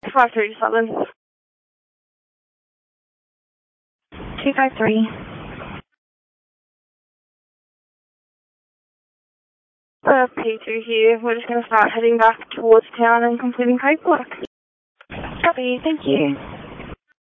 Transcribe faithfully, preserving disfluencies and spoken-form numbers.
five three seven. two five three. Uh, P two here. We're just going to start heading back towards town and completing paperwork. Copy, thank you.